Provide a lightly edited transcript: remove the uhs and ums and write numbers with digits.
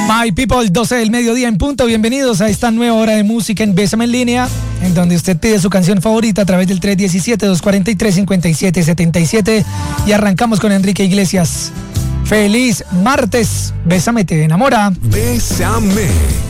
My people, 12 del mediodía en punto. Bienvenidos a esta nueva hora de música en Bésame en Línea, en donde usted pide su canción favorita a través del 317-243-5777. Y arrancamos con Enrique Iglesias. Feliz martes. Bésame, te enamora. Bésame.